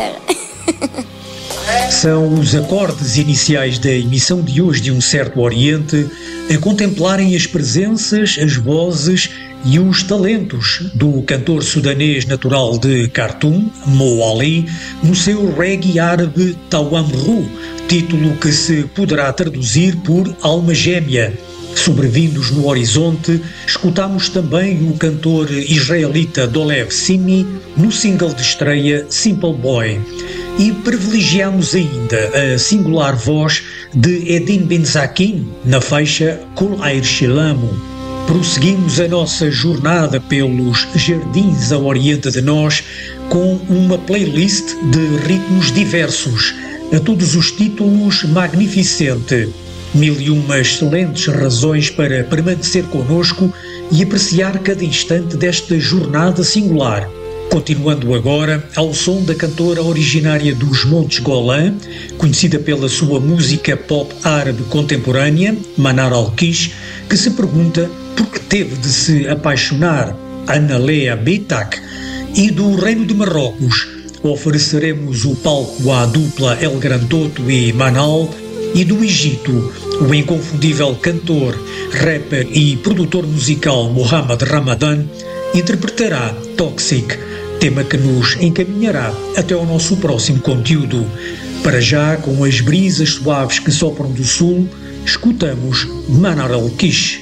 São os acordes iniciais da emissão de hoje de Um Certo Oriente a contemplarem as presenças, as vozes e os talentos do cantor sudanês natural de Khartoum, Mo Ali, no seu reggae árabe Tawamru, título que se poderá traduzir por Alma Gêmea. Sobrevindos no horizonte, escutamos também o cantor israelita Dolev Simi no single de estreia Simple Boy. E privilegiamos ainda a singular voz de Edin Benzakin na faixa Kol Air Shilamo. Prosseguimos a nossa jornada pelos jardins a oriente de nós com uma playlist de ritmos diversos, a todos os títulos magnificente. 1001 excelentes razões para permanecer connosco e apreciar cada instante desta jornada singular. Continuando agora ao som da cantora originária dos Montes Golã, conhecida pela sua música pop árabe contemporânea, Manar Al-Kish, que se pergunta por que teve de se apaixonar, Ana Lea Beitak, e do Reino de Marrocos. Ofereceremos o palco à dupla El Gran Toto e Manal, e do Egito, o inconfundível cantor, rapper e produtor musical Mohamed Ramadan interpretará Toxic, tema que nos encaminhará até ao nosso próximo conteúdo. Para já, com as brisas suaves que sopram do sul, escutamos Manar Al-Kish.